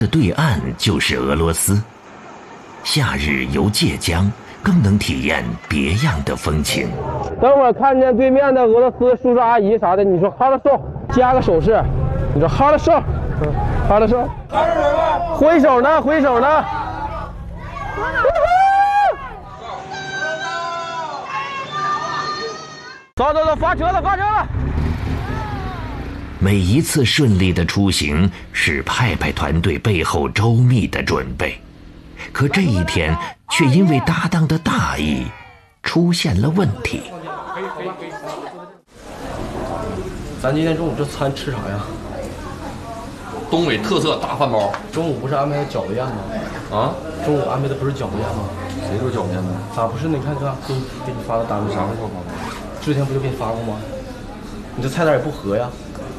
的对岸就是俄罗斯。夏日游界江，更能体验别样的风情。 等会儿看见对面的俄罗斯叔叔阿姨啥的，你说哈了手，加个手势，你说哈了手，哈了手，挥手呢，挥手呢。走走走，发车了，发车了！ 每一次顺利的出行是派派团队背后周密的准备，可这一天却因为搭档的大意出现了问题。 咱今天中午这餐吃啥呀？ 东北特色大饭包。 中午不是安排的饺子宴吗？ 啊？ 中午安排的不是饺子宴吗？ 谁说饺子宴呢？ 咋不是呢？你看给你发的单子啥时候发的？之前不就给你发过吗？你这菜单也不合呀。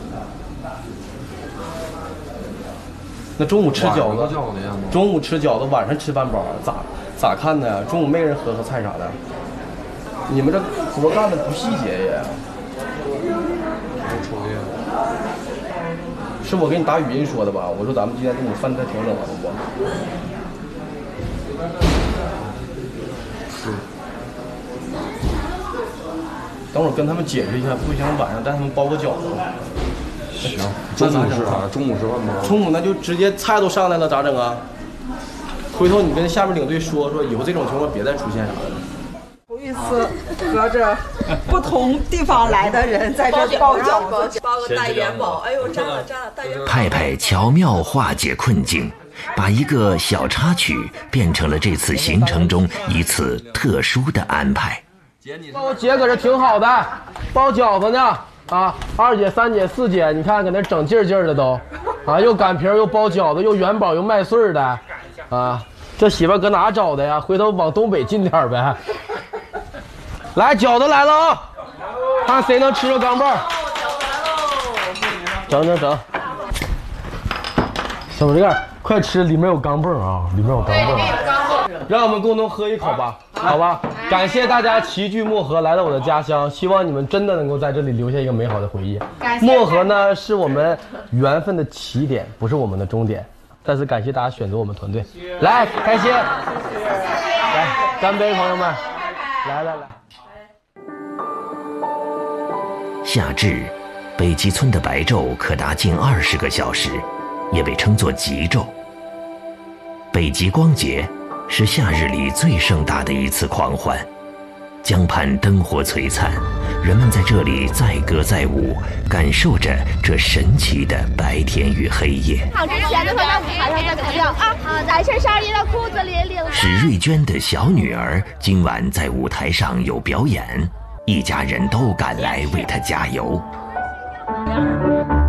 那中午吃饺子，中午吃饺子，晚上吃饭包，咋看的？中午没人合菜啥的。你们这活干的不细节也。是我给你打语音说的吧？我说咱们今天中午饭菜调整完了不？是。等会儿跟他们解释一下，不行晚上带他们包个饺子。 行。中午吃啥？中午吃饭吗？ 中午那就直接菜都上来了，咋整啊？回头你跟下面领队说，以后这种情况别再出现啥的。 头一次和着不同地方来的人在这包饺子， 包个大元宝，哎呦，炸了炸了，大元宝！ 派派巧妙化解困境，把一个小插曲变成了这次行程中一次特殊的安排。 我姐搁这挺好的，包饺子呢。啊，二姐、三姐、四姐，你看搁那整劲儿的都，啊，又擀皮又包饺子，又元宝又麦穗的，啊，这媳妇搁哪找的呀？回头往东北进点呗。来，饺子来了啊！看谁能吃着钢镚。整。小这个快吃，里面有钢镚啊，里面有钢镚。让我们共同喝一口吧，好吧？感谢大家齐聚漠河来到我的家乡，希望你们真的能够在这里留下一个美好的回忆。漠河呢是我们缘分的起点，不是我们的终点。再次感谢大家选择我们团队，来开心，来干杯，朋友们，来。 夏至，北极村的白昼可达近20个小时，也被称作极昼。北极光节是夏日里最盛大的一次狂欢，江畔灯火璀璨，人们在这里载歌载舞，感受着这神奇的白天与黑夜。 好，之前的话在舞台上再怎么样啊？男生上衣的裤子里领。 史瑞娟的小女儿今晚在舞台上有表演，一家人都赶来为她加油。